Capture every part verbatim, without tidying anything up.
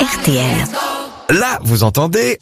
R T L. Là, vous entendez...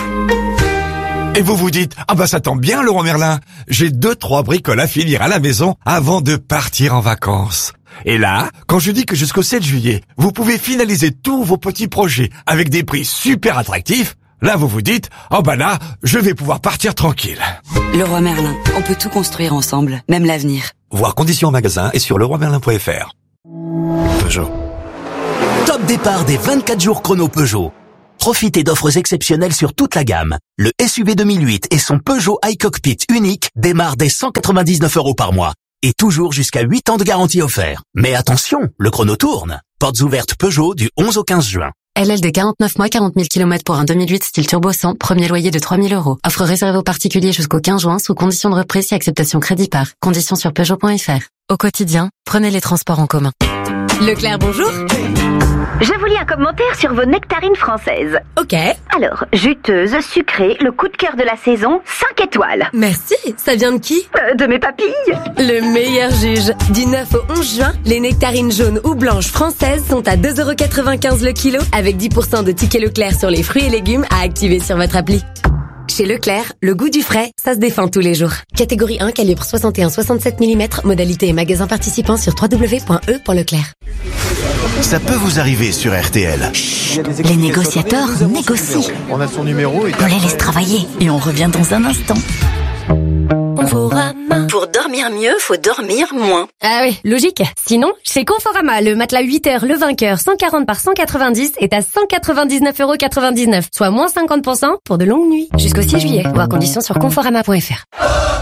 Et vous vous dites, ah bah ça tombe bien Leroy Merlin, j'ai deux, trois bricoles à finir à la maison avant de partir en vacances. Et là, quand je dis que jusqu'au sept juillet, vous pouvez finaliser tous vos petits projets avec des prix super attractifs, là vous vous dites, oh bah là, je vais pouvoir partir tranquille. Leroy Merlin, on peut tout construire ensemble, même l'avenir. Voir conditions en magasin et sur leroy merlin point f r. Peugeot. Top départ des vingt-quatre jours chrono Peugeot. Profitez d'offres exceptionnelles sur toute la gamme. Le S U V deux mille huit et son Peugeot iCockpit unique démarrent dès cent quatre-vingt-dix-neuf euros par mois. Et toujours jusqu'à huit ans de garantie offert. Mais attention, le chrono tourne. Portes ouvertes Peugeot du onze au quinze juin. L L D quarante-neuf mois, quarante mille kilomètres pour un deux mille huit style turbo cent, premier loyer de trois mille euros. Offre réservée aux particuliers jusqu'au quinze juin sous condition de reprise et acceptation crédit par. Conditions sur Peugeot point f r. Au quotidien, prenez les transports en commun. Leclerc, bonjour. Je vous lis un commentaire sur vos nectarines françaises. Ok. Alors, juteuse, sucrée, le coup de cœur de la saison, cinq étoiles. Merci. Ça vient de qui? euh, De mes papilles. Le meilleur juge. Du neuf au onze juin, les nectarines jaunes ou blanches françaises sont à deux euros quatre-vingt-quinze le kilo, avec dix pour cent de tickets Leclerc sur les fruits et légumes à activer sur votre appli. Chez Leclerc, le goût du frais, ça se défend tous les jours. Catégorie un, calibre soixante et un soixante-sept millimètres, modalité et magasin participant sur w w w point e point leclerc. Ça peut vous arriver sur R T L. Les négociateurs négocient. On a son numéro et... On les laisse travailler et on revient dans un instant. Conforama. Pour dormir mieux, faut dormir moins. Ah oui, logique. Sinon, chez Conforama, le matelas huit heures, le vainqueur, cent quarante par cent quatre-vingt-dix est à cent quatre-vingt-dix-neuf euros quatre-vingt-dix-neuf, soit moins cinquante pour cent pour de longues nuits. Jusqu'au six juillet, voir conditions sur conforama point f r.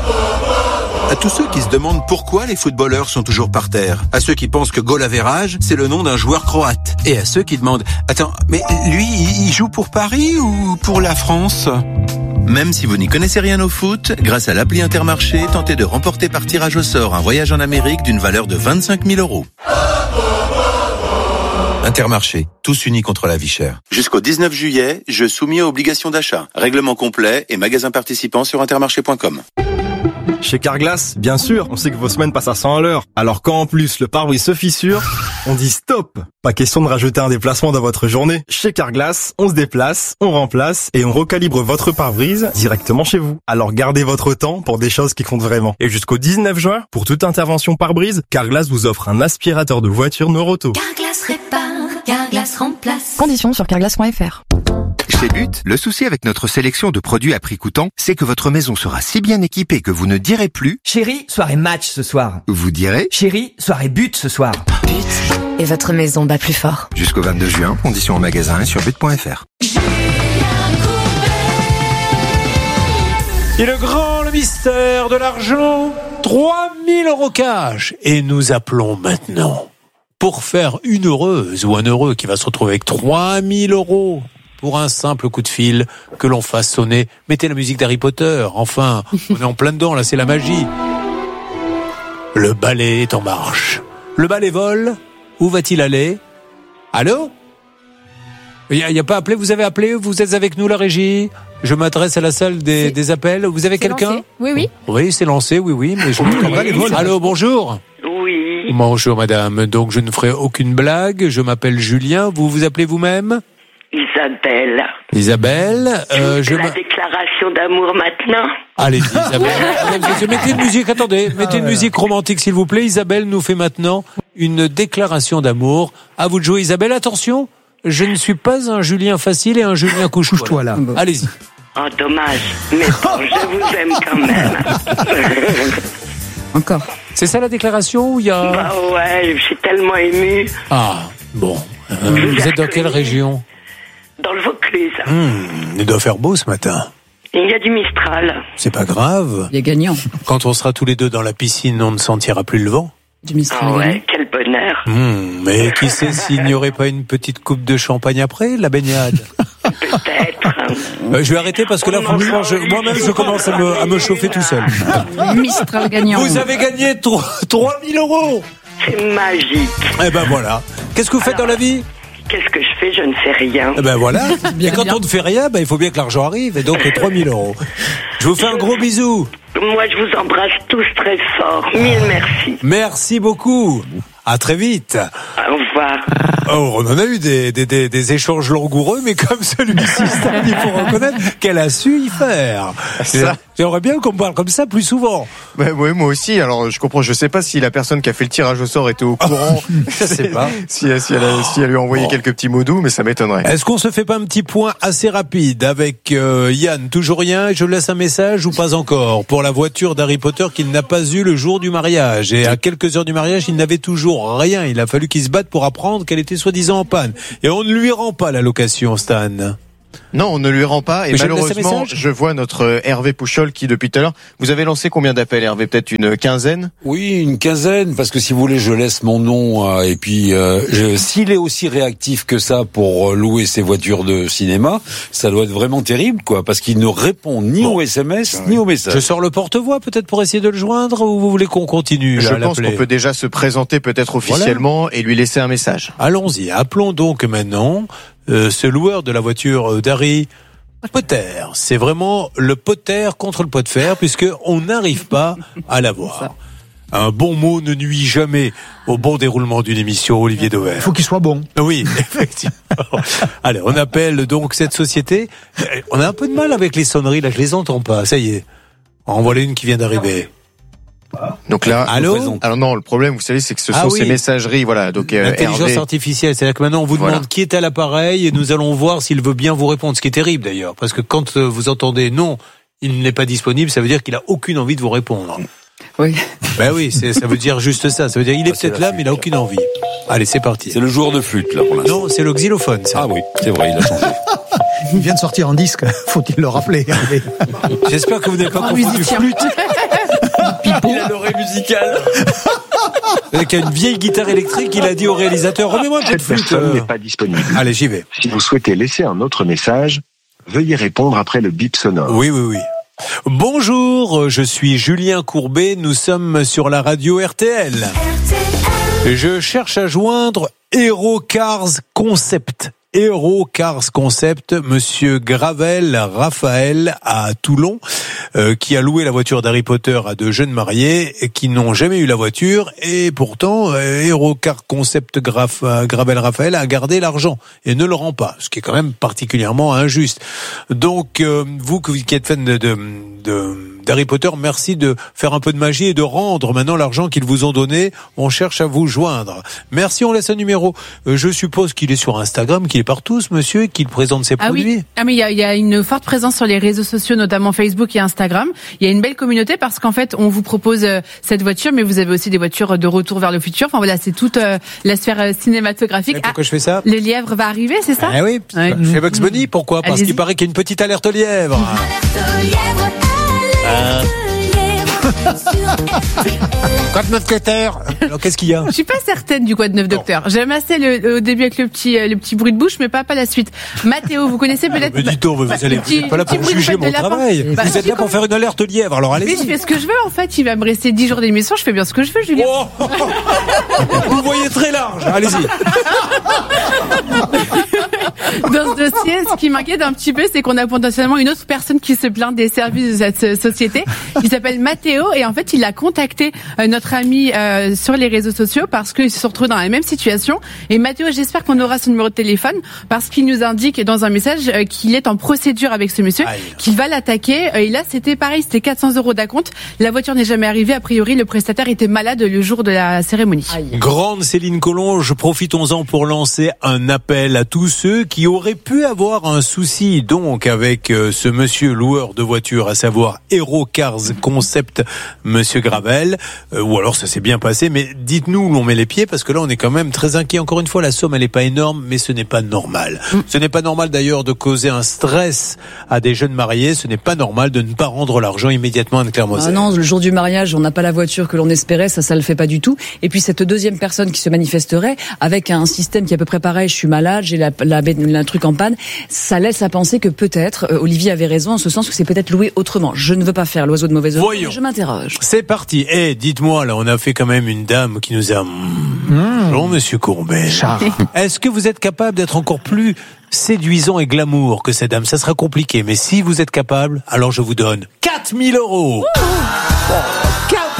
À tous ceux qui se demandent pourquoi les footballeurs sont toujours par terre, à ceux qui pensent que goal average, c'est le nom d'un joueur croate, et à ceux qui demandent, attends, mais lui, il joue pour Paris ou pour la France ? Même si vous n'y connaissez rien au foot, grâce à l'appli Intermarché, tentez de remporter par tirage au sort un voyage en Amérique d'une valeur de vingt-cinq mille euros. Intermarché, tous unis contre la vie chère. Jusqu'au dix-neuf juillet, je soumis à obligation d'achat. Règlement complet et magasin participant sur intermarché point com. Chez Carglass, bien sûr, on sait que vos semaines passent à cent à l'heure. Alors quand en plus le pare-brise se fissure, on dit stop. Pas question de rajouter un déplacement dans votre journée. Chez Carglass, on se déplace, on remplace et on recalibre votre pare-brise directement chez vous. Alors gardez votre temps pour des choses qui comptent vraiment. Et jusqu'au dix-neuf juin, pour toute intervention pare-brise, Carglass vous offre un aspirateur de voiture Neuroto. Carglass répare, Carglass remplace. Conditions sur carglass point f r. Chez But, le souci avec notre sélection de produits à prix coûtant, c'est que votre maison sera si bien équipée que vous ne direz plus « Chérie, soirée match ce soir ». Vous direz « Chérie, soirée but ce soir ». But. Et votre maison bat plus fort. Jusqu'au vingt-deux juin, conditions en magasin et sur but point f r. Et le grand, le mystère de l'argent, trois mille euros cash. Et nous appelons maintenant pour faire une heureuse ou un heureux qui va se retrouver avec trois mille euros. Pour un simple coup de fil, que l'on fasse sonner. Mettez la musique d'Harry Potter, enfin, on est en plein dedans, là c'est la magie. Le balai est en marche. Le balai vole, où va-t-il aller ? Allô ? Il n'y a, a pas appelé, vous avez appelé, vous êtes avec nous la régie ? Je m'adresse à la salle des, des appels, vous avez c'est quelqu'un ? Lancé. Oui, oui. Oui, c'est lancé, oui, oui. Mais je le balai vole. Allô, bonjour ? Oui. Bonjour madame, donc je ne ferai aucune blague, je m'appelle Julien, vous vous appelez vous-même ? Isabelle. Isabelle, euh, je la déclaration d'amour maintenant. Allez-y, Isabelle. Mettez une musique, attendez, mettez une musique romantique s'il vous plaît. Isabelle nous fait maintenant une déclaration d'amour. À vous de jouer Isabelle, attention, je ne suis pas un Julien facile et un Julien couche-toi. Couche-toi là. Allez-y. Oh dommage, mais bon, je vous aime quand même. Encore. C'est ça la déclaration ou il y a... Bah ouais, je suis tellement émue. Ah, bon. Euh, vous êtes dans quelle région ? Dans le Vaucluse. Mmh, il doit faire beau ce matin. Il y a du Mistral. C'est pas grave. Il est gagnant. Quand on sera tous les deux dans la piscine, on ne sentira plus le vent. Du Mistral. Ah ouais, quel bonheur. Mmh, mais qui sait s'il n'y aurait pas une petite coupe de champagne après, la baignade. Peut-être. Euh, je vais arrêter parce que là, franchement, je, moi-même, je commence à me, à me chauffer tout seul. Mistral gagnant. Vous avez gagné trois mille euros. C'est magique. Eh ben voilà. Qu'est-ce que vous faites Alors, dans la vie ? Qu'est-ce que je fais ? Je ne sais rien. Eh ben voilà. Et quand on ne fait rien, ben il faut bien que l'argent arrive. Et donc trois mille euros. Je vous fais un gros bisou. Moi, je vous embrasse tous très fort. Mille merci. Merci beaucoup. À très vite. Au revoir. Oh, on en a eu des, des, des, des échanges langoureux, mais comme celui-ci, Stan, il faut reconnaître qu'elle a su y faire. Ça. J'aimerais bien qu'on parle comme ça plus souvent. Bah, ouais, moi aussi. Alors, je comprends. Je sais pas si la personne qui a fait le tirage au sort était au courant. Je sais pas. Si, si, elle a, si elle lui a envoyé bon. quelques petits mots doux, mais ça m'étonnerait. Est-ce qu'on se fait pas un petit point assez rapide avec euh, Yann? Toujours rien. Je laisse un message ou pas encore pour la voiture d'Harry Potter qu'il n'a pas eu le jour du mariage. Et à quelques heures du mariage, il n'avait toujours rien. Il a fallu qu'il se batte pour apprendre qu'elle était soi-disant en panne. Et on ne lui rend pas la location, Stan. Non, on ne lui rend pas. Et Mais je malheureusement, je vois notre Hervé Pouchol qui, depuis tout à l'heure, vous avez lancé combien d'appels, Hervé? Peut-être une quinzaine? Oui, une quinzaine, parce que si vous voulez, je laisse mon nom. Euh, et puis, euh, je, s'il est aussi réactif que ça pour euh, louer ses voitures de cinéma, ça doit être vraiment terrible, quoi, parce qu'il ne répond ni bon. au S M S, ah, ni au message. Je sors le porte-voix, peut-être pour essayer de le joindre, ou vous voulez qu'on continue? Je à pense l'appeler qu'on peut déjà se présenter peut-être officiellement voilà. et lui laisser un message. Allons-y. Appelons donc maintenant euh, ce loueur de la voiture d'Harry Potter. C'est vraiment le Potter contre le pot de fer, puisque on n'arrive pas à l'avoir. Un bon mot ne nuit jamais au bon déroulement d'une émission, Olivier Dauvert. Il faut qu'il soit bon. Oui, effectivement. Allez, on appelle donc cette société. On a un peu de mal avec les sonneries, là, je les entends pas. Ça y est. En voilà une qui vient d'arriver. Donc là, allô. Alors non, le problème, vous savez, c'est que ce sont ah oui. ces messageries, voilà. Donc euh, l'intelligence Hervé... artificielle, c'est-à-dire que maintenant on vous demande voilà. qui est à l'appareil et nous allons voir s'il veut bien vous répondre. Ce qui est terrible d'ailleurs, parce que quand vous entendez non, il n'est pas disponible, ça veut dire qu'il a aucune envie de vous répondre. Oui. Ben oui, c'est, ça veut dire juste ça. Ça veut dire il est ah, peut-être là, flûte, mais il a aucune envie. Allez, c'est parti. C'est le joueur de flûte là pour l'instant. Non, c'est le xylophone. Ça. Ah oui, c'est vrai, il a changé. Il vient de sortir en disque. Faut-il le rappeler? J'espère que vous n'avez pas confondu flûte. Il a l'oreille musicale. Avec une vieille guitare électrique, il a dit au réalisateur, remets-moi un peu de flûte. Cette personne n'est pas disponible. Allez, j'y vais. Si vous souhaitez laisser un autre message, veuillez répondre après le bip sonore. Oui, oui, oui. Bonjour, je suis Julien Courbet, nous sommes sur la radio R T L. R T L. Je cherche à joindre Hero Cars Concept. Hero Cars Concept, monsieur Gravel Raphaël à Toulon, euh, qui a loué la voiture d'Harry Potter à deux jeunes mariés qui n'ont jamais eu la voiture, et pourtant euh, Hero Cars Concept Graf, euh, Gravel Raphaël a gardé l'argent et ne le rend pas, ce qui est quand même particulièrement injuste. Donc euh, vous qui êtes fan de, de, de d'Harry Potter, merci de faire un peu de magie et de rendre maintenant l'argent qu'ils vous ont donné. On cherche à vous joindre. Merci, on laisse un numéro. Euh, je suppose qu'il est sur Instagram, qu'il est partout, ce monsieur, et qu'il présente ses ah produits. Oui. Ah mais il y a, y a une forte présence sur les réseaux sociaux, notamment Facebook et Instagram. Il y a une belle communauté parce qu'en fait, on vous propose euh, cette voiture, mais vous avez aussi des voitures de retour vers le futur. Enfin voilà, c'est toute euh, la sphère euh, cinématographique. Et pourquoi ah, je fais ça? Le lièvre va arriver, c'est ça? Ah oui, ouais. Je fais Bugs Bunny. Pourquoi? Parce Allez-y. qu'il paraît qu'il y a une petite alerte lièvre. Alerte lièvre. Euh... Code neuf docteur. Alors qu'est-ce qu'il y a? Je suis pas certaine du code neuf docteur. J'ai amassé le, au début avec le petit le petit bruit de bouche, mais pas pas la suite. Mathéo, vous connaissez peut-être? Mais dites-donc, vous allez petit, pas là pour juger mon travail. Bah, vous êtes là pour faire une alerte lièvre. Alors allez-y. Mais je fais ce que je veux en fait. Il va me rester dix jours d'émission. Je fais bien ce que je veux, Julien. Oh vous voyez très large. Allez-y. Dans ce dossier, ce qui m'inquiète un petit peu, c'est qu'on a potentiellement une autre personne qui se plaint des services de cette société. Il s'appelle Mathéo et en fait, il a contacté euh, notre ami euh, sur les réseaux sociaux parce qu'il se sont retrouvés dans la même situation. Et Mathéo, j'espère qu'on aura son numéro de téléphone parce qu'il nous indique dans un message euh, qu'il est en procédure avec ce monsieur, Aïe. qu'il va l'attaquer. Euh, et là, c'était pareil, c'était quatre cents euros d'acompte. La voiture n'est jamais arrivée. A priori, le prestataire était malade le jour de la cérémonie. Aïe. Grande Céline Collonge, profitons-en pour lancer un appel à tous ceux qui auraient pu avoir un souci donc avec euh, ce monsieur loueur de voitures, à savoir Hero Cars Concept, monsieur Gravel, euh, ou alors ça s'est bien passé, mais dites-nous où l'on met les pieds, parce que là on est quand même très inquiet. Encore une fois, la somme elle est pas énorme, mais ce n'est pas normal. Mm. Ce n'est pas normal d'ailleurs de causer un stress à des jeunes mariés, ce n'est pas normal de ne pas rendre l'argent immédiatement à Anne-Claire Moser. Ah non, le jour du mariage, on n'a pas la voiture que l'on espérait, ça, ça le fait pas du tout. Et puis cette deuxième personne qui se manifesterait, avec un système qui est à peu près pareil, je suis malade, j'ai la, la, la truc en panne, ça laisse à penser que peut-être, euh, Olivier avait raison, en ce sens que c'est peut-être loué autrement. Je ne veux pas faire l'oiseau de mauvaise oeuvre, je m'interroge. C'est parti. Et eh, dites-moi, là, on a fait quand même une dame qui nous a... Mmh. Bonjour, monsieur Courbet. Est-ce que vous êtes capable d'être encore plus séduisant et glamour que cette dame? Ça sera compliqué, mais si vous êtes capable, alors je vous donne quatre mille euros. Bon, quatre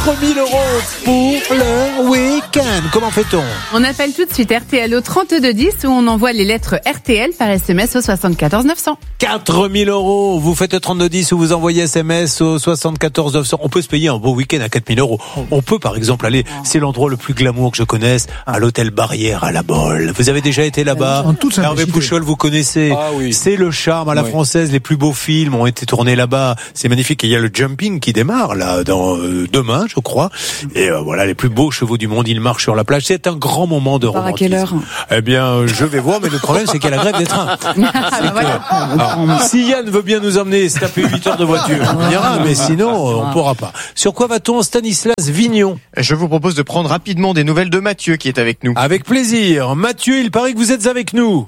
quatre mille euros pour le week-end. Comment fait-on? On appelle tout de suite R T L au trente-deux dix où on envoie les lettres R T L par S M S au soixante-quatorze neuf cents. quatre mille euros. Vous faites le trente-deux dix ou vous envoyez S M S au soixante-quatorze neuf cents. On peut se payer un beau week-end à quatre mille euros. On peut par exemple aller, c'est l'endroit le plus glamour que je connaisse, à l'hôtel Barrière à La Baule. Vous avez déjà été là-bas? Hervé Pouchol, vous connaissez. Ah oui. C'est le charme à la Oui. française. Les plus beaux films ont été tournés là-bas. C'est magnifique. Et il y a le jumping qui démarre là dans euh, demain, je crois. Et euh, voilà, les plus beaux chevaux du monde, ils marchent sur la plage. C'est un grand moment de Par à romantisme. quelle heure? Eh bien, je vais voir, mais le problème, c'est qu'il y a la grève des trains. Alors, si Yann veut bien nous emmener se taper huit heures de voiture, on ira, mais sinon, euh, on pourra pas. Sur quoi va-t-on, Stanislas Vignon? Je vous propose de prendre rapidement des nouvelles de Mathieu qui est avec nous. Avec plaisir. Mathieu, il paraît que vous êtes avec nous.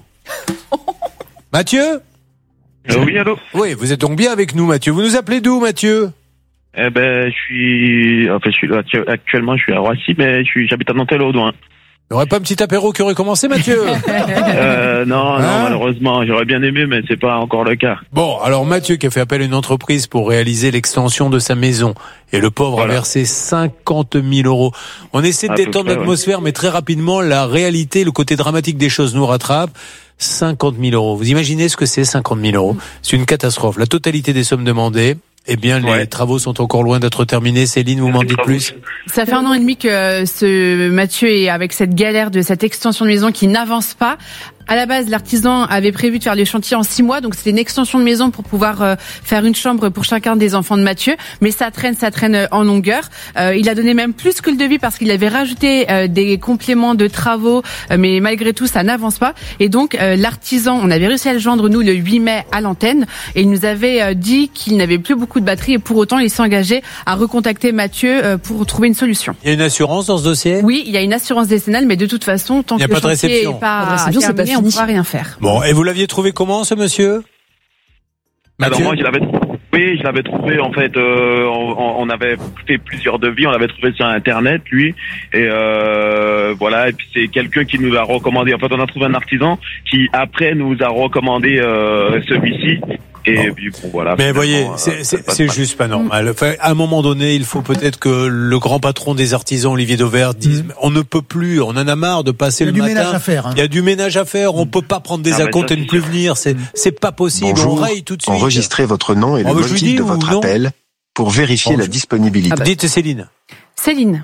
Mathieu? Oui, allô? Oui, vous êtes donc bien avec nous, Mathieu. Vous nous appelez d'où, Mathieu? Eh ben, je suis, enfin, je suis là, actuellement, je suis à Roissy, mais je suis, j'habite à Nantel-Audouin. Il n'y aurait pas un petit apéro qui aurait commencé, Mathieu? euh, non, Hein? non, malheureusement, j'aurais bien aimé, mais c'est pas encore le cas. Bon, alors Mathieu qui a fait appel à une entreprise pour réaliser l'extension de sa maison. Et le pauvre Voilà. a versé cinquante mille euros. On essaie de À peu détendre près, l'atmosphère, mais très rapidement, la réalité, le côté dramatique des choses nous rattrape. cinquante mille euros. Vous imaginez ce que c'est, cinquante mille euros? C'est une catastrophe. La totalité des sommes demandées. Eh bien, les Ouais. travaux sont encore loin d'être terminés. Céline, vous m'en dites plus? Ça fait un an et demi que ce Mathieu est avec cette galère de cette extension de maison qui n'avance pas. À la base, l'artisan avait prévu de faire les chantiers en six mois, donc c'était une extension de maison pour pouvoir euh, faire une chambre pour chacun des enfants de Mathieu. Mais ça traîne, ça traîne en longueur. Euh, il a donné même plus que le devis parce qu'il avait rajouté euh, des compléments de travaux, euh, mais malgré tout, ça n'avance pas. Et donc, euh, l'artisan, on avait réussi à le joindre, nous, le huit mai à l'antenne, et il nous avait euh, dit qu'il n'avait plus beaucoup de batterie, et pour autant, il s'est engagé à recontacter Mathieu euh, pour trouver une solution. Il y a une assurance dans ce dossier? Oui, il y a une assurance décennale, mais de toute façon, tant Il y a que pas le de chantier réception. n'est pas, Pas de réception, c'est pas terminé, on fini. ne pourra rien faire. Bon, et vous l'aviez trouvé comment, ce monsieur? Alors Mathieu? moi, je l'avais, oui, je l'avais trouvé, en fait, euh, on, on avait fait plusieurs devis, on l'avait trouvé sur Internet, lui, et euh, voilà, et puis c'est quelqu'un qui nous a recommandé, en fait, on a trouvé un artisan qui, après, nous a recommandé euh, celui-ci. Et puis bon, voilà. Mais voyez, finalement, c'est, euh, c'est, ça passe c'est pas. juste pas normal. Enfin, à un moment donné, il faut peut-être que le grand patron des artisans, Olivier Dauvert, dise Mmh. on ne peut plus, on en a marre de passer Il y a le du matin. ménage à faire, hein. Il y a du ménage à faire. On peut pas prendre des Ah, bah, acomptes ça, et ne c'est plus sûr. venir. C'est, c'est pas possible. On Bonjour, raye tout de suite. enregistrez votre nom et Oh, le bah, je lui motif dis de ou votre non appel pour vérifier Bon, la je- disponibilité. Ah bah. Dites Céline. Céline.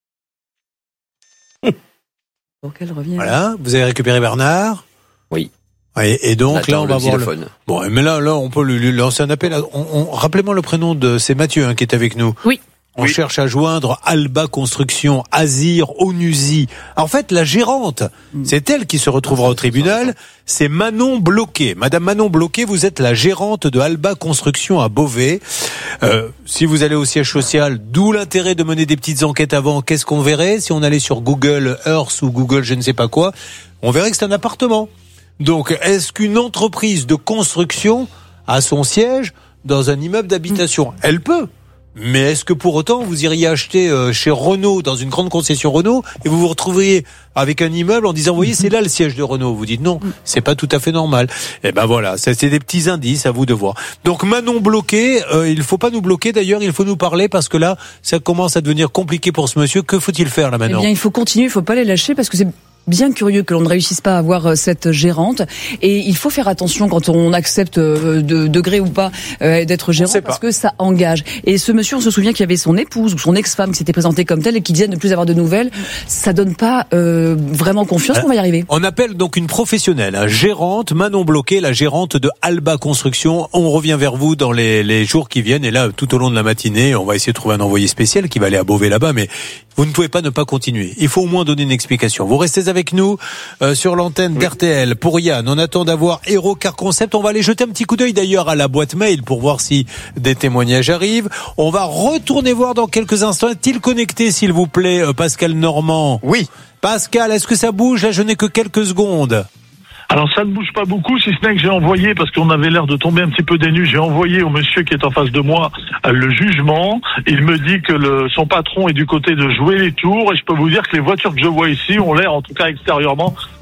Pour qu'elle revienne. Voilà. Vous avez récupéré Bernard. Oui. Et, et donc Attends, là, on le va voir le. xylophone. Bon, mais là, là, on peut lui, lui lancer un appel. On, on, rappelez-moi le prénom de, c'est Mathieu hein, qui est avec nous. Oui. On cherche à joindre Alba Construction, Azir, Onusi. En fait, la gérante, c'est elle qui se retrouvera au tribunal. C'est Manon Bloquet. Madame Manon Bloquet, vous êtes la gérante de Alba Construction à Beauvais. Euh, si vous allez au siège social, d'où l'intérêt de mener des petites enquêtes avant. Qu'est-ce qu'on verrait si on allait sur Google Earth ou Google je ne sais pas quoi? On verrait que c'est un appartement. Donc, est-ce qu'une entreprise de construction a son siège dans un immeuble d'habitation? Elle peut. Mais est-ce que pour autant vous iriez acheter euh, chez Renault, dans une grande concession Renault, et vous vous retrouveriez avec un immeuble en disant, vous voyez, c'est là le siège de Renault. Vous dites non, c'est pas tout à fait normal. Eh ben voilà, ça c'est des petits indices à vous de voir. Donc Manon Bloqué, euh, il faut pas nous bloquer d'ailleurs, il faut nous parler parce que là, ça commence à devenir compliqué pour ce monsieur. Que faut-il faire là Eh maintenant? bien, il faut continuer, il faut pas les lâcher parce que c'est bien curieux que l'on ne réussisse pas à avoir euh, cette gérante, et il faut faire attention quand on accepte euh, de degré ou pas euh, d'être gérant parce que ça engage. Et ce monsieur, on se souvient qu'il y avait son épouse ou son ex-femme qui s'était présentée comme telle et qui disait ne plus avoir de nouvelles. Ça donne pas euh, vraiment confiance qu'on va y arriver. On appelle donc une professionnelle, hein, gérante, Manon Bloquet, la gérante de Alba Construction. On revient vers vous dans les, les jours qui viennent, et là, tout au long de la matinée, on va essayer de trouver un envoyé spécial qui va aller à Beauvais là-bas, mais vous ne pouvez pas ne pas continuer. Il faut au moins donner une explication. Vous restez avec nous euh, sur l'antenne d'R T L. Pour Yann, on attend d'avoir Hero Car Concept. On va aller jeter un petit coup d'œil d'ailleurs à la boîte mail pour voir si des témoignages arrivent. On va retourner voir dans quelques instants. Est-il connecté, s'il vous plaît, euh, Pascal Normand? Oui. Pascal, est-ce que ça bouge? Là, je n'ai que quelques secondes. Alors ça ne bouge pas beaucoup, si ce n'est que j'ai envoyé, parce qu'on avait l'air de tomber un petit peu des nues, j'ai envoyé au monsieur qui est en face de moi euh, le jugement. Il me dit que le, son patron est du côté de jouer les tours, et je peux vous dire que les voitures que je vois ici ont l'air, en tout cas extérieurement,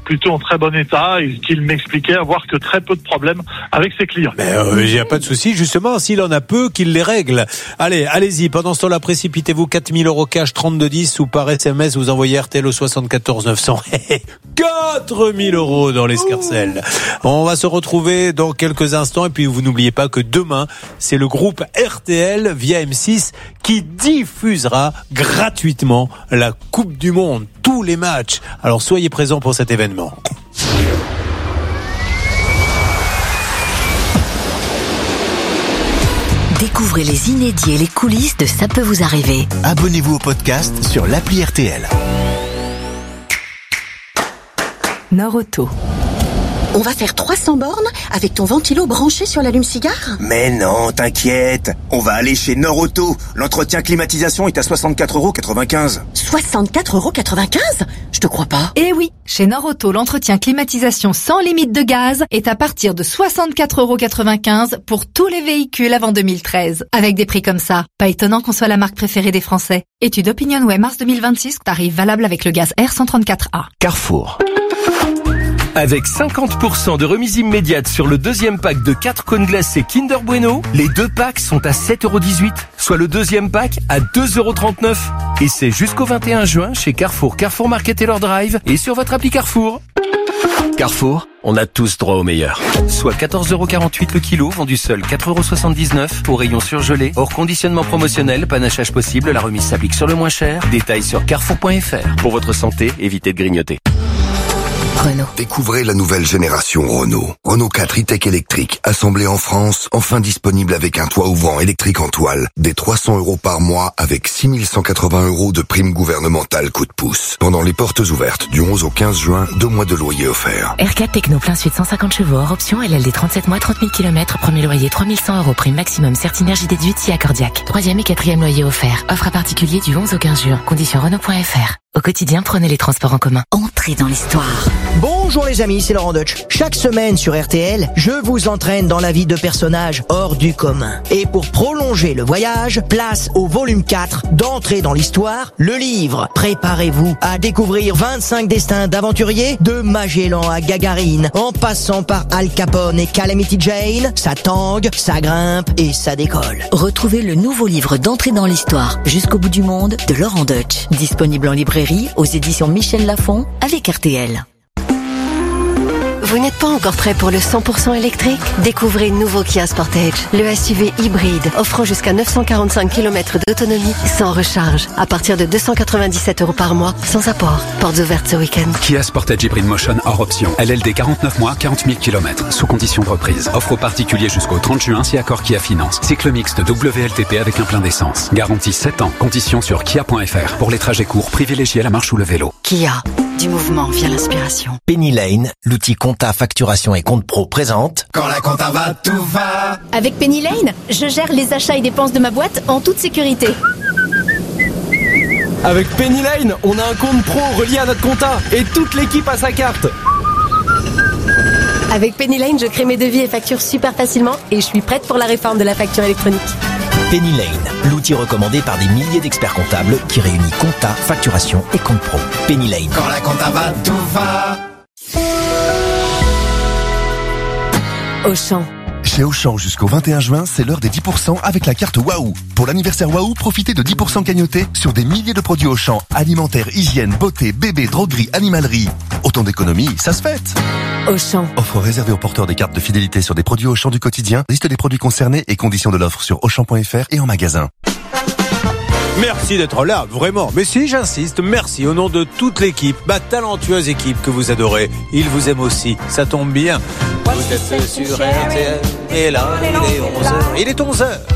plutôt en très bon état et qu'il m'expliquait avoir que très peu de problèmes avec ses clients. Mais euh, il n'y a pas de souci, justement, s'il en a peu, qu'il les règle. Allez, allez-y, pendant ce temps-là, précipitez-vous, quatre mille euros cash, trente-deux dix, ou par S M S, vous envoyez R T L au soixante-quatorze neuf cents. quatre mille euros dans l'escarcelle. On va se retrouver dans quelques instants, et puis vous n'oubliez pas que demain, c'est le groupe R T L via M six qui diffusera gratuitement la Coupe du Monde, tous les matchs. Alors soyez présents pour cet événement. Découvrez les inédits et les coulisses de Ça peut vous arriver. Abonnez-vous au podcast sur l'appli R T L. Nord-Auto. On va faire trois cents bornes avec ton ventilo branché sur l'allume-cigare ? Mais non, t'inquiète. On va aller chez Nord-Auto. L'entretien climatisation est à soixante-quatre euros quatre-vingt-quinze. soixante-quatre euros quatre-vingt-quinze ? Je te crois pas. Eh oui, chez Nord-Auto, l'entretien climatisation sans limite de gaz est à partir de soixante-quatre euros quatre-vingt-quinze pour tous les véhicules avant deux mille treize. Avec des prix comme ça, pas étonnant qu'on soit la marque préférée des Français. Étude OpinionWay mars deux mille vingt-six, tarif valable avec le gaz R cent trente-quatre A. Carrefour. Avec cinquante pour cent de remise immédiate sur le deuxième pack de quatre cônes glacés Kinder Bueno, les deux packs sont à sept euros dix-huit, soit le deuxième pack à deux euros trente-neuf. Et c'est jusqu'au vingt et un juin chez Carrefour, Carrefour Market et leur Drive et sur votre appli Carrefour. Carrefour, on a tous droit au meilleur. Soit quatorze euros quarante-huit le kilo, vendu seul quatre euros soixante-dix-neuf, au rayon surgelé, hors conditionnement promotionnel, panachage possible, la remise s'applique sur le moins cher. Détails sur carrefour point f r. Pour votre santé, évitez de grignoter. Renault. Découvrez la nouvelle génération Renault. Renault quatre e-Tech électrique, assemblé en France, enfin disponible avec un toit ouvrant électrique en toile, des trois cents euros par mois avec six mille cent quatre-vingts euros de prime gouvernementale coup de pouce. Pendant les portes ouvertes du onze au quinze juin, deux mois de loyer offerts. R quatre Techno plein sud cent cinquante chevaux hors option, L L D trente-sept mois, trente mille kilomètres, premier loyer trois mille cent euros, prime maximum Certinergie déduite si accordiaque. Troisième et quatrième loyer offert. Offre à particulier du onze au quinze juin. Conditions Renault point f r. Au quotidien, prenez les transports en commun. Entrez dans l'histoire. Bonjour les amis, c'est Laurent Deutsch. Chaque semaine sur R T L, je vous entraîne dans la vie de personnages hors du commun. Et pour prolonger le voyage, place au volume quatre d'Entrée dans l'histoire, le livre. Préparez-vous à découvrir vingt-cinq destins d'aventuriers, de Magellan à Gagarine, en passant par Al Capone et Calamity Jane. Ça tangue, ça grimpe et ça décolle. Retrouvez le nouveau livre d'Entrée dans l'histoire, Jusqu'au bout du monde, de Laurent Deutsch. Disponible en librairie, aux éditions Michel Lafon, avec R T L. Vous n'êtes pas encore prêt pour le cent pour cent électrique ? Découvrez le nouveau Kia Sportage, le S U V hybride offrant jusqu'à neuf cent quarante-cinq kilomètres d'autonomie sans recharge, à partir de deux cent quatre-vingt-dix-sept euros par mois, sans apport. Portes ouvertes ce week-end. Kia Sportage Hybrid Motion hors option. L L D quarante-neuf mois, quarante mille kilomètres, sous condition de reprise. Offre aux particuliers jusqu'au trente juin si accord Kia Finance. Cycle mixte W L T P avec un plein d'essence. Garantie sept ans. Conditions sur kia point f r. Pour les trajets courts, privilégiez la marche ou le vélo. Kia. Du mouvement vient l'inspiration. Penny Lane, l'outil compta, facturation et compte pro présente. Quand la compta va, tout va. Avec Penny Lane, je gère les achats et dépenses de ma boîte en toute sécurité. Avec Penny Lane, on a un compte pro relié à notre compta et toute l'équipe a sa carte. Avec Penny Lane, je crée mes devis et factures super facilement et je suis prête pour la réforme de la facture électronique. Penny Lane, l'outil recommandé par des milliers d'experts comptables qui réunit compta, facturation et compte pro. Penny Lane. Quand la compta va, tout va. Auchan. Chez Auchan, jusqu'au vingt et un juin, c'est l'heure des dix pour cent avec la carte Waouh. Pour l'anniversaire Waouh, profitez de dix pour cent cagnotés sur des milliers de produits Auchan. Alimentaire, hygiène, beauté, bébé, droguerie, animalerie. Autant d'économies, ça se fête. Auchan. Offre réservée aux porteurs des cartes de fidélité sur des produits Auchan du quotidien. Liste des produits concernés et conditions de l'offre sur auchan point f r et en magasin. Merci d'être là, vraiment. Mais si, j'insiste, merci au nom de toute l'équipe, ma talentueuse équipe que vous adorez. Ils vous aiment aussi, ça tombe bien. Vous êtes sur R T L, et là, il est onze heures. Il est onze heures.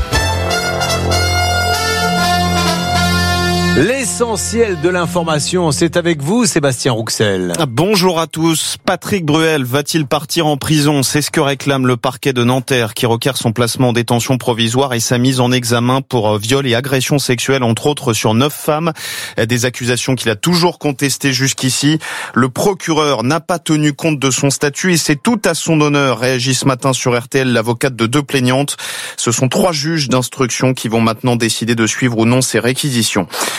L'essentiel de l'information, c'est avec vous, Sébastien Rouxel. Bonjour à tous. Patrick Bruel va-t-il partir en prison ? C'est ce que réclame le parquet de Nanterre qui requiert son placement en détention provisoire et sa mise en examen pour viol et agression sexuelle, entre autres sur neuf femmes. Des accusations qu'il a toujours contestées jusqu'ici. Le procureur n'a pas tenu compte de son statut et c'est tout à son honneur, réagit ce matin sur R T L l'avocate de deux plaignantes. Ce sont trois juges d'instruction qui vont maintenant décider de suivre ou non ces réquisitions. Le ministre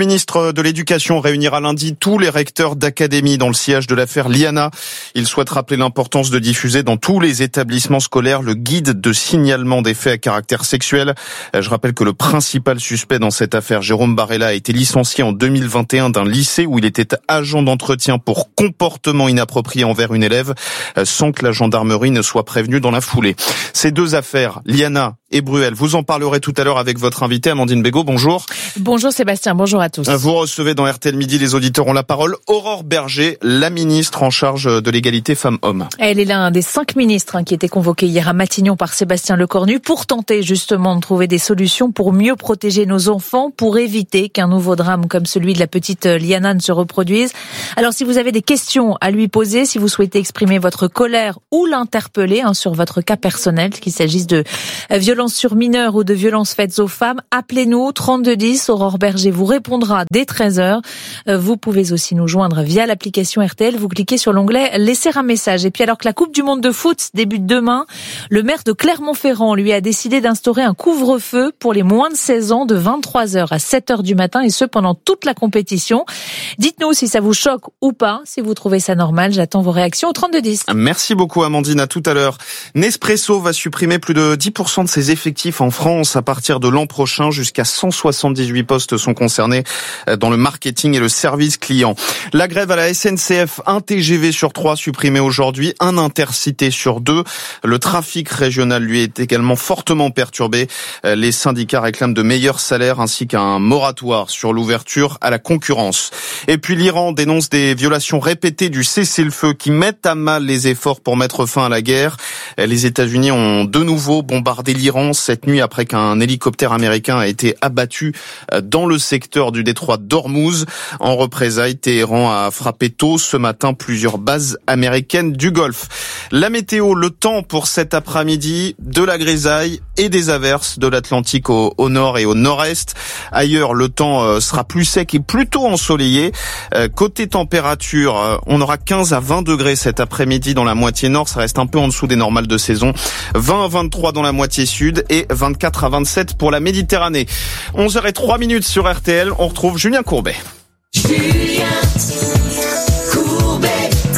ministre de l'Éducation réunira lundi tous les recteurs d'académie dans le sillage de l'affaire Liana. Il souhaite rappeler l'importance de diffuser dans tous les établissements scolaires le guide de signalement des faits à caractère sexuel. Je rappelle que le principal suspect dans cette affaire, Jérôme Barella, a été licencié en deux mille vingt et un d'un lycée où il était agent d'entretien pour comportement inapproprié envers une élève, sans que la gendarmerie ne soit prévenue dans la foulée. Ces deux affaires, Liana et Bruel, vous en parlerez tout à l'heure avec votre invité Amandine Bégaud. Bonjour. Bonjour Sébastien, bonjour à tous. Vous recevez dans R T L Midi, les auditeurs ont la parole, Aurore Berger, la ministre en charge de l'égalité femmes-hommes. Elle est l'un des cinq ministres hein, qui étaient convoqués hier à Matignon par Sébastien Lecornu pour tenter justement de trouver des solutions pour mieux protéger nos enfants, pour éviter qu'un nouveau drame comme celui de la petite Liana ne se reproduise. Alors si vous avez des questions à lui poser, si vous souhaitez exprimer votre colère ou l'interpeller hein, sur votre cas personnel, qu'il s'agisse de violences sur mineurs ou de violences faites aux femmes, appelez-nous trente-deux dix. Aurore Berger vous répondra dès treize heures. Vous pouvez aussi nous joindre via l'application R T L. Vous cliquez sur l'onglet « Laisser un message ». Et puis alors que la Coupe du Monde de foot débute demain, le maire de Clermont-Ferrand lui a décidé d'instaurer un couvre-feu pour les moins de seize ans de vingt-trois heures à sept heures du matin et ce pendant toute la compétition. Dites-nous si ça vous choque ou pas, si vous trouvez ça normal. J'attends vos réactions au trente-deux dix. Merci beaucoup Amandine, à tout à l'heure. Nespresso va supprimer plus de dix pour cent de ses effectifs en France à partir de l'an prochain. Jusqu'à cent soixante-dix-huit postes sont concernés dans le marketing et le service client. La grève à la S N C F, un T G V sur trois supprimé aujourd'hui, un intercité sur deux. Le trafic régional, lui, est également fortement perturbé. Les syndicats réclament de meilleurs salaires ainsi qu'un moratoire sur l'ouverture à la concurrence. Et puis l'Iran dénonce des violations répétées du cessez-le-feu qui mettent à mal les efforts pour mettre fin à la guerre. Les États-Unis ont de nouveau bombardé l'Iran cette nuit après qu'un hélicoptère américain a été abattu dans le secteur du détroit d'Ormuz. En représailles, Téhéran a frappé tôt ce matin plusieurs bases américaines du Golfe. La météo, le temps pour cet après-midi, de la grisaille et des averses de l'Atlantique au, au nord et au nord-est. Ailleurs, le temps sera plus sec et plutôt ensoleillé. Côté température, on aura quinze à vingt degrés cet après-midi dans la moitié nord. Ça reste un peu en dessous des normales de saison. vingt à vingt-trois dans la moitié sud et vingt-quatre à vingt-sept pour la Méditerranée. onze heures zéro trois minutes sur R T L. On retrouve Julien Courbet. Julien Courbet,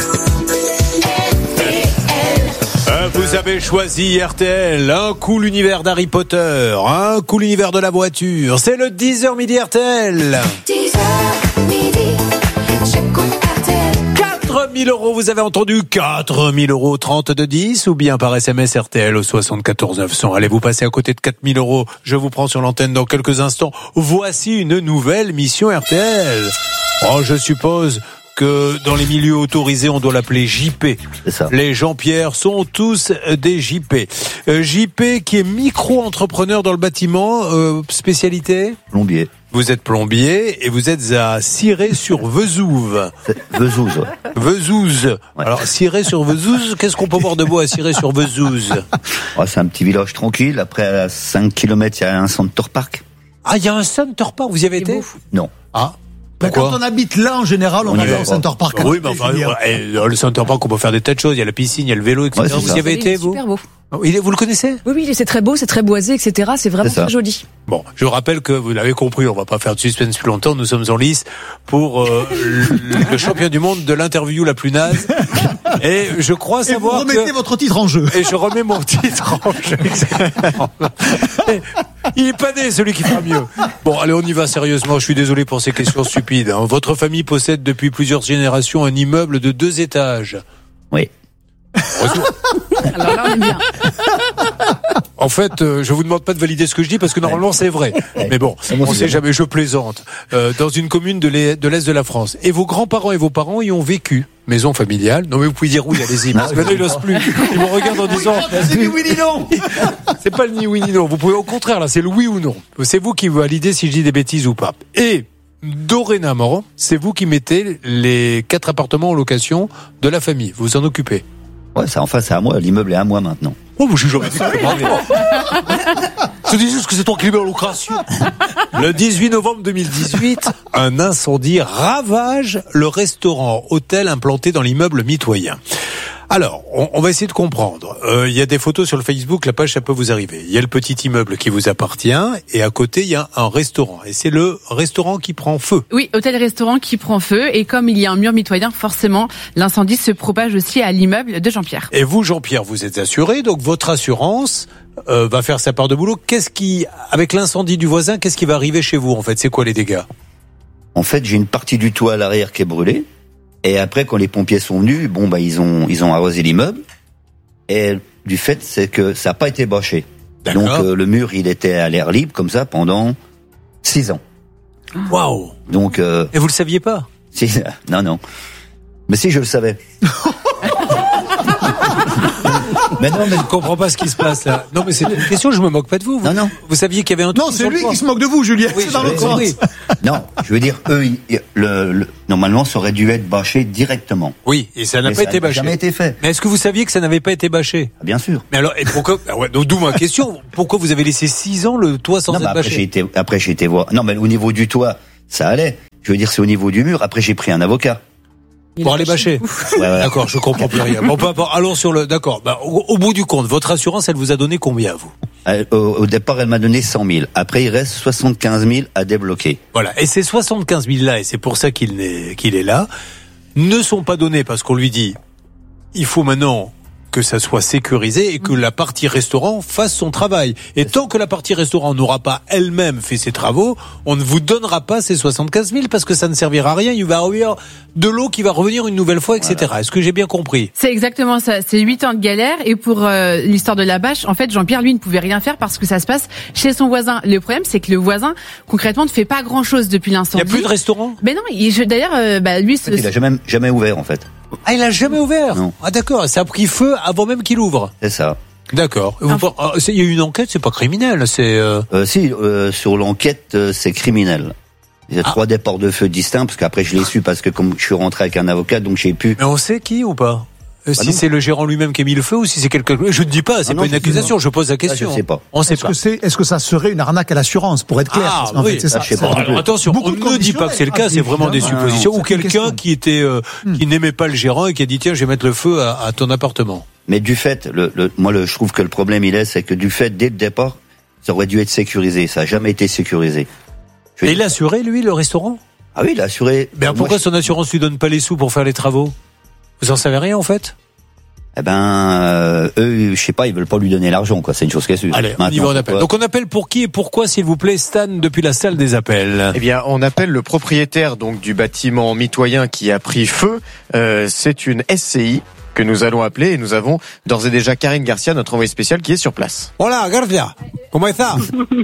R T L. Vous avez choisi R T L. Un coup l'univers d'Harry Potter, un coup l'univers de la voiture. C'est le dix heures midi R T L. dix heures midi, j'écoute R T L. quatre mille euros, vous avez entendu, quatre mille euros, trente-deux dix, ou bien par S M S R T L au soixante-quatorze neuf cents. Allez, vous passez à côté de quatre mille euros, je vous prends sur l'antenne dans quelques instants. Voici une nouvelle mission R T L. Oh, je suppose que dans les milieux autorisés, on doit l'appeler J P. C'est ça. Les Jean-Pierre sont tous des J P. Euh, J P qui est micro-entrepreneur dans le bâtiment, euh, spécialité ? Plombier. Vous êtes plombier et vous êtes à Ciré-sur-Vezouve. Vezouze, ouais. Vezouze. Ouais. Alors, Ciré-sur-Vezouze, qu'est-ce qu'on peut voir de beau à Ciré-sur-Vezouze ? Oh, c'est un petit village tranquille. Après, à cinq kilomètres, il y a un Center Park. Ah, il y a un Center Park, vous y avez été ? Non. Ah. Pourquoi ? Quand on habite là, en général, on, on va au Center Park. Oui, mais enfin, ouais, le Center Park, on peut faire des tas de choses. Il y a la piscine, il y a le vélo, et cetera. Ouais, vous y avez été, vous ? Super beau. Vous le connaissez ? Oui, oui, c'est très beau, c'est très boisé, et cetera. C'est vraiment très joli. Bon, je rappelle que vous l'avez compris, on va pas faire de suspense plus longtemps. Nous sommes en lice pour euh, le, le champion du monde de l'interview la plus naze. Et je crois savoir et vous remettez que... votre titre en jeu. Et je remets mon titre en jeu. Il est pas né, celui qui fera mieux. Bon, allez, on y va sérieusement. Je suis désolé pour ces questions stupides. Hein. Votre famille possède depuis plusieurs générations un immeuble de deux étages. Oui. Alors là, on est bien. En fait, euh, je vous demande pas de valider ce que je dis parce que normalement c'est vrai. Mais bon, on sait jamais, je plaisante. Euh, dans une commune de l'est de l'est de la France. Et vos grands-parents et vos parents y ont vécu. Maison familiale. Non mais vous pouvez dire oui, allez-y. Parce que là, ils n'osent plus. Ils me regardent en disant. C'est ni oui ni non. C'est pas le ni oui ni non. Vous pouvez au contraire là, c'est le oui ou non. C'est vous qui validez si je dis des bêtises ou pas. Et dorénavant, c'est vous qui mettez les quatre appartements en location de la famille. Vous vous en occupez. Ouais, ça, enfin, c'est à moi. L'immeuble est à moi maintenant. Oh, mais j'ai jamais dit que c'était pas moi. Je dis juste que c'est toi qui mets en location. Le dix-huit novembre deux mille dix-huit, un incendie ravage le restaurant hôtel implanté dans l'immeuble mitoyen. Alors, on, on va essayer de comprendre. Euh, il y a des photos sur le Facebook, la page, ça peut vous arriver. Il y a le petit immeuble qui vous appartient et à côté, il y a un restaurant. Et c'est le restaurant qui prend feu. Oui, hôtel-restaurant qui prend feu. Et comme il y a un mur mitoyen, forcément, l'incendie se propage aussi à l'immeuble de Jean-Pierre. Et vous, Jean-Pierre, vous êtes assuré, donc votre assurance euh, va faire sa part de boulot. Qu'est-ce qui, avec l'incendie du voisin, qu'est-ce qui va arriver chez vous en fait? C'est quoi les dégâts? En fait, j'ai une partie du toit à l'arrière qui est brûlée. Et après, quand les pompiers sont venus, bon, bah, ils ont, ils ont arrosé l'immeuble. Et du fait, c'est que ça n'a pas été bâché. Donc, euh, le mur, il était à l'air libre, comme ça, pendant six ans. Waouh! Donc, euh, Et vous le saviez pas? Si, non, non. Mais si, je le savais. Mais non, mais je ne comprends pas ce qui se passe là. Non, mais c'est une question, je me moque pas de vous. vous non, non. Vous saviez qu'il y avait un truc. Non, c'est lui qui se moque de vous, Julien. Oui, c'est dans l'autre sens. Non, je veux dire, eux, ils, le, le, normalement, ça aurait dû être bâché directement. Oui, et ça n'a Mais pas ça été n'a bâché. jamais été fait. Mais est-ce que vous saviez que ça n'avait pas été bâché? Bien sûr. Mais alors, et pourquoi? Ah ouais, donc d'où ma question. Pourquoi vous avez laissé six ans le toit sans non, être bah après, bâché? j'ai été, après, j'ai été voir. Non, mais au niveau du toit, ça allait. Je veux dire, c'est au niveau du mur. Après, j'ai pris un avocat. Pour aller bâcher. Ouais, voilà. D'accord, je comprends plus rien. Bon, peu importe. Allons sur le. D'accord. Bah, au, au bout du compte, votre assurance, elle vous a donné combien, vous? Euh, au, au départ, elle m'a donné cent mille. Après, il reste soixante-quinze mille à débloquer. Voilà. Et ces soixante-quinze mille là, et c'est pour ça qu'il est, qu'il est là, ne sont pas donnés parce qu'on lui dit, il faut maintenant que ça soit sécurisé et que la partie restaurant fasse son travail. Et tant que la partie restaurant n'aura pas elle-même fait ses travaux, on ne vous donnera pas ces soixante-quinze mille parce que ça ne servira à rien. Il va y avoir de l'eau qui va revenir une nouvelle fois, et cetera. Voilà. Est-ce que j'ai bien compris? C'est exactement ça. C'est huit ans de galère. Et pour euh, l'histoire de la bâche, en fait, Jean-Pierre, lui, ne pouvait rien faire parce que ça se passe chez son voisin. Le problème, c'est que le voisin, concrètement, ne fait pas grand-chose depuis l'incendie. Il n'y a plus de restaurant? Mais non, il, je, d'ailleurs, euh, bah, lui... En fait, il n'a jamais, jamais ouvert, en fait. Ah, il a jamais ouvert? Non. Ah, d'accord. Ça a pris feu avant même qu'il ouvre. C'est ça. D'accord. Vous, ah, il y a eu une enquête, c'est pas criminel, c'est... Euh... Euh, si, euh, sur l'enquête, euh, c'est criminel. Il y a ah. trois départs de feu distincts, parce qu'après je l'ai su, parce que comme je suis rentré avec un avocat, donc j'ai pu... Mais on sait qui ou pas? Bah si non. c'est le gérant lui-même qui a mis le feu ou si c'est quelqu'un... Je ne dis pas, c'est ah pas non, une accusation, je pose la question. Ah, je sais pas. On sait est-ce pas. Que c'est, est-ce que ça serait une arnaque à l'assurance, pour être clair? Ah, parce qu'en oui. fait, c'est ça. Ah, je sais pas. Alors, attention, on ne dit pas que c'est le cas, ah, c'est vraiment des suppositions. Ah, ou quelqu'un qui était, euh, hmm. qui n'aimait pas le gérant et qui a dit tiens, je vais mettre le feu à, à ton appartement. Mais du fait, le, le, moi le, je trouve que le problème il est, c'est que du fait, dès le départ, ça aurait dû être sécurisé. Ça n'a jamais été sécurisé. Je et il a assuré, lui, le restaurant? Ah oui, il a assuré. Mais moi, pourquoi je... son assurance lui donne pas les sous pour faire les travaux? Vous en savez rien, en fait? Eh ben, euh, eux, je sais pas, ils veulent pas lui donner l'argent, quoi. C'est une chose qui est sûre. Allez, on y va, on appelle. Donc on appelle pour qui et pourquoi, s'il vous plaît, Stan, depuis la salle des appels? Eh bien, on appelle le propriétaire donc du bâtiment mitoyen qui a pris feu. Euh, c'est une S C I que nous allons appeler et nous avons d'ores et déjà Karine Garcia, notre envoyée spéciale, qui est sur place. Hola, Garcia. Comment est-ce?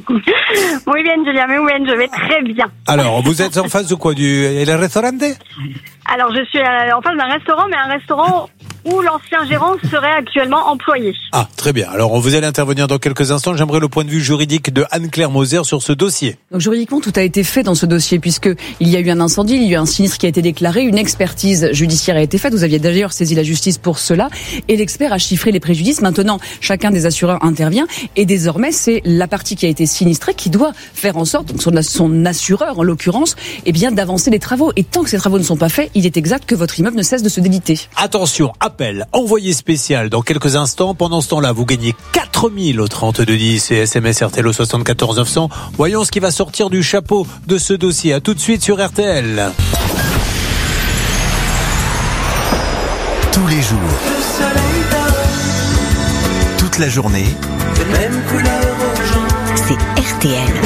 Muy bien, Julien, muy bien, je vais très bien. Alors, vous êtes en face de quoi? Du el restaurante? Alors, je suis en face d'un restaurant, mais un restaurant où l'ancien gérant serait actuellement employé. Ah, très bien. Alors, on vous allez intervenir dans quelques instants. J'aimerais le point de vue juridique de Anne-Claire Moser sur ce dossier. Donc, juridiquement, tout a été fait dans ce dossier, puisque il y a eu un incendie, il y a eu un sinistre qui a été déclaré, une expertise judiciaire a été faite. Vous aviez d'ailleurs saisi la justice pour cela, et l'expert a chiffré les préjudices. Maintenant, chacun des assureurs intervient, et désormais, c'est la partie qui a été sinistrée qui doit faire en sorte, donc son, son assureur, en l'occurrence, eh bien, d'avancer les travaux. Et tant que ces travaux ne sont pas faits, il est exact que votre immeuble ne cesse de se déliter. Attention, appel, envoyé spécial dans quelques instants. Pendant ce temps-là, vous gagnez quatre mille au trente-deux dix et S M S R T L au soixante-quatorze neuf cents. Voyons ce qui va sortir du chapeau de ce dossier. À tout de suite sur R T L. Tous les jours, toute la journée, c'est R T L.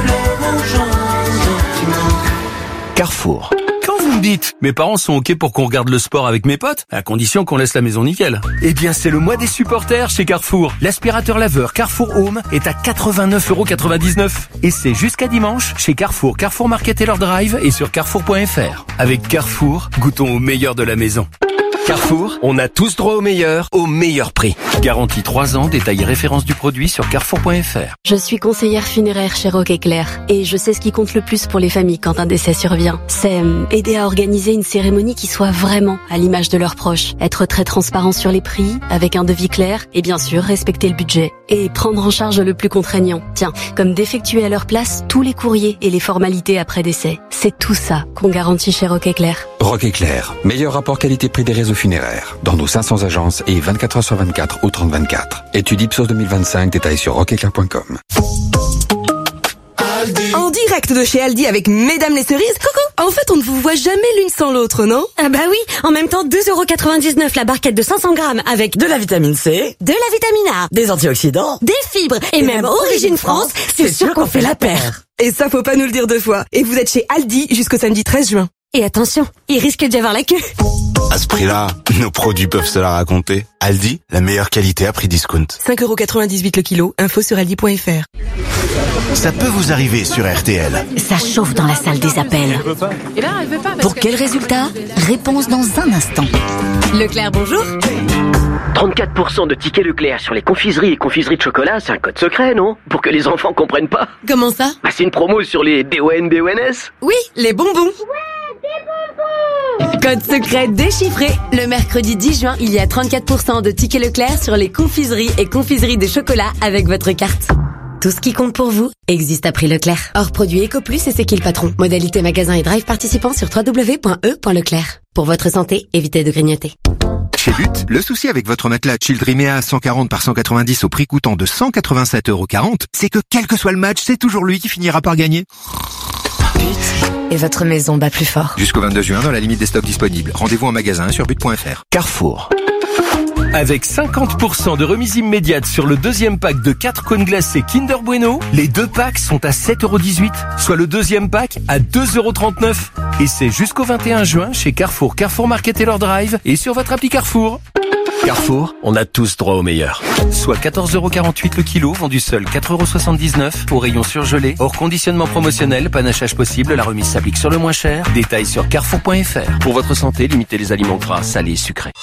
Carrefour. Quand vous me dites, mes parents sont ok pour qu'on regarde le sport avec mes potes, à condition qu'on laisse la maison nickel. Eh bien, c'est le mois des supporters chez Carrefour. L'aspirateur laveur Carrefour Home est à quatre-vingt-neuf euros quatre-vingt-dix-neuf. Et c'est jusqu'à dimanche chez Carrefour, Carrefour Market et leur drive et sur carrefour point f r. Avec Carrefour, goûtons au meilleur de la maison. Carrefour, on a tous droit au meilleur, au meilleur prix. Garantie trois ans, détail et référence du produit sur carrefour point f r. Je suis conseillère funéraire chez Roque Éclair et je sais ce qui compte le plus pour les familles quand un décès survient. C'est aider à organiser une cérémonie qui soit vraiment à l'image de leurs proches. Être très transparent sur les prix, avec un devis clair et bien sûr respecter le budget. Et prendre en charge le plus contraignant. Tiens, comme d'effectuer à leur place tous les courriers et les formalités après décès. C'est tout ça qu'on garantit chez Roque Éclair. Rock Éclair, meilleur rapport qualité-prix des réseaux funéraires. Dans nos cinq cents agences et vingt-quatre heures sur vingt-quatre au trente vingt-quatre. Étude Ipsos deux mille vingt-cinq, détails sur rock éclair point com. En direct de chez Aldi avec Mesdames les cerises. Coucou. En fait, on ne vous voit jamais l'une sans l'autre, non? Ah bah oui. En même temps, deux euros quatre-vingt-dix-neuf la barquette de cinq cents grammes avec de la vitamine C, de la vitamine A, des antioxydants, des fibres et, et même Origine France. C'est sûr qu'on fait la paire. Et ça, faut pas nous le dire deux fois. Et vous êtes chez Aldi jusqu'au samedi treize juin. Et attention, il risque d'y avoir la queue. À ce prix-là, nos produits peuvent se la raconter. Aldi, la meilleure qualité à prix discount. cinq euros quatre-vingt-dix-huit le kilo. Info sur aldi point fr. Ça peut vous arriver sur R T L. Ça chauffe dans la salle des appels. Et là, elle veut pas. Pour quel résultat? Réponse dans un instant. Leclerc, bonjour. trente-quatre pour cent de tickets Leclerc sur les confiseries et confiseries de chocolat, c'est un code secret, non? Pour que les enfants comprennent pas. Comment ça? Bah, c'est une promo sur les D O N B O N S. Oui, les bonbons. Code secret déchiffré. Le mercredi dix juin, il y a trente-quatre pour cent de tickets Leclerc sur les confiseries et confiseries de chocolat avec votre carte. Tout ce qui compte pour vous existe à prix Leclerc. Hors produit EcoPlus et c'est qui le patron. Modalité magasin et drive participants sur w w w point e point leclerc. Pour votre santé, évitez de grignoter. Chez But, le souci avec votre matelas Childrimea cent quarante par cent quatre-vingt-dix au prix coûtant de cent quatre-vingt-sept euros quarante, c'est que quel que soit le match, c'est toujours lui qui finira par gagner. Et votre maison bat plus fort. Jusqu'au vingt-deux juin, dans la limite des stocks disponibles. Rendez-vous en magasin sur but point fr. Carrefour. Avec cinquante pour cent de remise immédiate sur le deuxième pack de quatre cônes glacés Kinder Bueno, les deux packs sont à sept euros dix-huit, soit le deuxième pack à deux euros trente-neuf. Et c'est jusqu'au vingt et un juin chez Carrefour, Carrefour Market et leur drive et sur votre appli Carrefour. Carrefour, on a tous droit au meilleur. Soit quatorze euros quarante-huit le kilo, vendu seul quatre euros soixante-dix-neuf, au rayon surgelé, hors conditionnement promotionnel, panachage possible, la remise s'applique sur le moins cher. Détails sur carrefour point fr. Pour votre santé, limitez les aliments gras, salés, sucrés.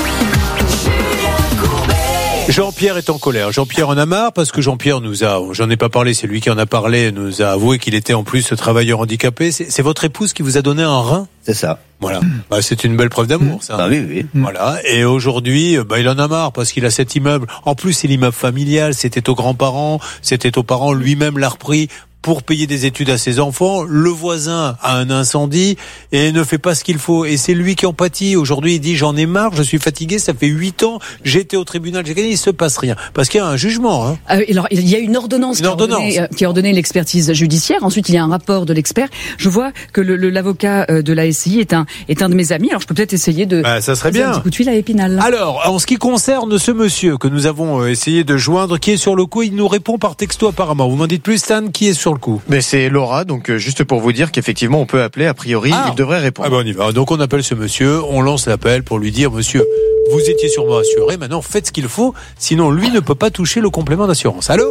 Jean-Pierre est en colère. Jean-Pierre en a marre parce que Jean-Pierre nous a, j'en ai pas parlé, c'est lui qui en a parlé, nous a avoué qu'il était en plus travailleur handicapé. C'est, c'est votre épouse qui vous a donné un rein? C'est ça. Voilà. Bah, c'est une belle preuve d'amour, ça. Ah oui, oui. Voilà. Et aujourd'hui, bah, il en a marre parce qu'il a cet immeuble. En plus, c'est l'immeuble familial. C'était aux grands-parents. C'était aux parents. Lui-même l'a repris pour payer des études à ses enfants. Le voisin a un incendie et ne fait pas ce qu'il faut. Et c'est lui qui en pâtit. Aujourd'hui, il dit, j'en ai marre, je suis fatigué, ça fait huit ans, j'ai été au tribunal, j'ai gagné, il se passe rien. Parce qu'il y a un jugement, hein. Euh, alors, il y a une ordonnance, une ordonnance. Qui, a ordonné, euh, qui a ordonné l'expertise judiciaire. Ensuite, il y a un rapport de l'expert. Je vois que le, le, l'avocat de la S C I est un, est un de mes amis. Alors, je peux peut-être essayer de... Bah, ça serait bien. Un petit coup de fil à Épinal. Alors, en ce qui concerne ce monsieur que nous avons essayé de joindre, qui est sur le coup, il nous répond par texto apparemment. Vous m'en dites plus, Stan, qui est sur le coup? Mais c'est Laura, donc euh, juste pour vous dire qu'effectivement on peut appeler, a priori ah. il devrait répondre. Ah ben on y va. Donc on appelle ce monsieur, on lance l'appel pour lui dire, monsieur, vous étiez sûrement assuré, maintenant faites ce qu'il faut, sinon lui ne peut pas toucher le complément d'assurance. Allô?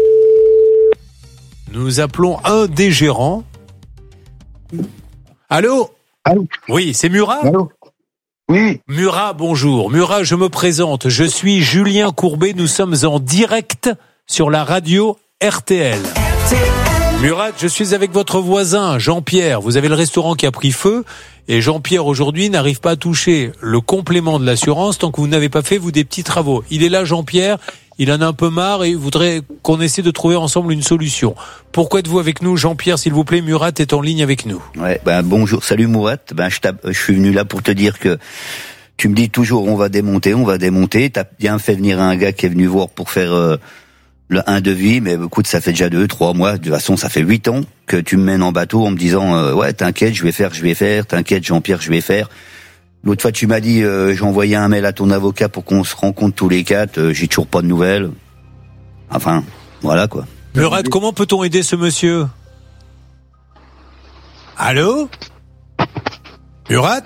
Nous appelons un des gérants. Allô? Allô? Oui, c'est Murat? Allô? Oui. Murat, bonjour. Murat, je me présente, je suis Julien Courbet, nous sommes en direct sur la radio R T L. Murat, je suis avec votre voisin, Jean-Pierre. Vous avez le restaurant qui a pris feu et Jean-Pierre aujourd'hui n'arrive pas à toucher le complément de l'assurance tant que vous n'avez pas fait, vous, des petits travaux. Il est là, Jean-Pierre, il en a un peu marre et il voudrait qu'on essaie de trouver ensemble une solution. Pourquoi êtes-vous avec nous, Jean-Pierre, s'il vous plaît? Murat est en ligne avec nous. Ouais, ben bonjour, salut Murat. Ben je, je suis venu là pour te dire que tu me dis toujours on va démonter, on va démonter. T'as bien fait venir un gars qui est venu voir pour faire... Euh, le un devis, mais écoute, ça fait déjà deux, trois mois, de toute façon, ça fait huit ans que tu me mènes en bateau en me disant, euh, ouais, t'inquiète, je vais faire, je vais faire, t'inquiète, Jean-Pierre, je vais faire. L'autre fois, tu m'as dit, euh, j'ai envoyé un mail à ton avocat pour qu'on se rencontre tous les quatre, euh, j'ai toujours pas de nouvelles. Enfin, voilà, quoi. Murat, comment peut-on aider ce monsieur? Allô? Murat?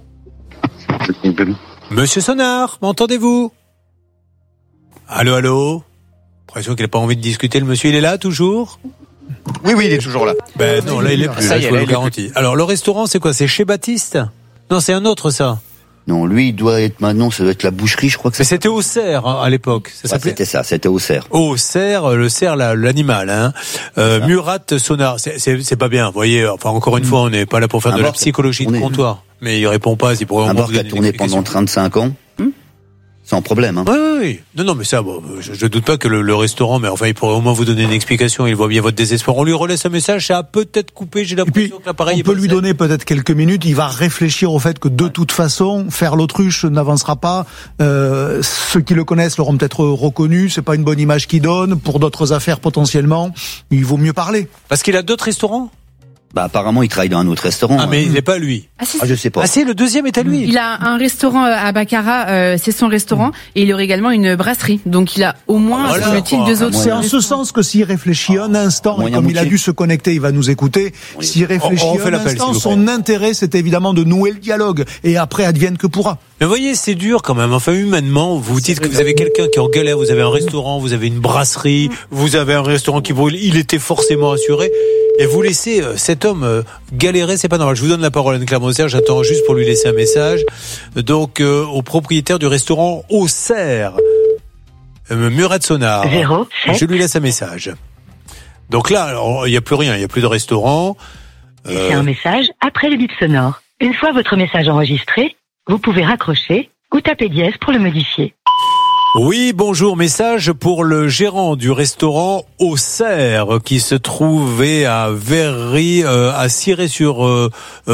Monsieur Sonard, m'entendez-vous? Allô, allô? L'impression qu'il n'a pas envie de discuter. Le monsieur, il est là toujours? Oui, oui, il est toujours là. Ben non, là, il est plus. Ça là, y est, je vous là, le garantis. Alors, le restaurant, c'est quoi? C'est chez Baptiste? Non, c'est un autre, ça. Non, lui, il doit être maintenant, ça doit être la boucherie, je crois que c'est. Mais c'était au cerf, hein, à l'époque. Ça ouais, c'était ça, c'était au cerf. Au cerf, le cerf, la, l'animal, hein. Euh, Murat Sonard, c'est, c'est, c'est pas bien, vous voyez. Enfin, encore une mmh. fois, on n'est pas là pour faire un de la psychologie de comptoir. Mais il répond pas, il pourrait un bar qui a tourné pendant trente-cinq ans. sans problème. Hein. Oui, oui, oui. Non, non, mais ça, bon, je, je doute pas que le, le restaurant, mais enfin, il pourrait au moins vous donner une explication. Il voit bien votre désespoir. On lui relaisse un message. Ça a peut-être coupé. J'ai l'impression que l'appareil. On peut lui donner peut-être quelques minutes. Il va réfléchir au fait que de toute façon, faire l'autruche n'avancera pas. Euh, ceux qui le connaissent l'auront peut-être reconnu. C'est pas une bonne image qu'il donne. Pour d'autres affaires potentiellement, il vaut mieux parler. Parce qu'il a d'autres restaurants. Bah apparemment il travaille dans un autre restaurant. Ah mais il n'est pas lui. Ah, si, ah je sais pas. Ah si, le deuxième est à lui. Il a un restaurant à Baccarat, euh, c'est son restaurant, et il aurait également une brasserie. Donc il a au moins, voilà, semble-t-il, deux autres. C'est en ce sens que s'il réfléchit un instant, et comme il a dû se connecter, il va nous écouter. S'il réfléchit on, on fait un instant, son intérêt c'est évidemment de nouer le dialogue, et après advienne que pourra. Mais vous voyez, c'est dur quand même. Enfin, humainement, vous vous dites que vous avez quelqu'un qui est en galère, vous avez un restaurant, vous avez une brasserie, vous avez un restaurant qui brûle, il était forcément assuré. Et vous laissez euh, cet homme euh, galérer, c'est pas normal. Je vous donne la parole, Anne-Claire Moser, j'attends juste pour lui laisser un message. Donc, euh, au propriétaire du restaurant Auxerre, euh, Murat Sonar. zéro sept Je lui laisse un message. Donc là, il n'y a plus rien, il n'y a plus de restaurant. Euh... Laissez un message après le bip sonore. Une fois votre message enregistré, vous pouvez raccrocher ou taper dièse pour le modifier. Oui, bonjour, message pour le gérant du restaurant Auxerre qui se trouvait à Verry, euh, à Ciré sur euh,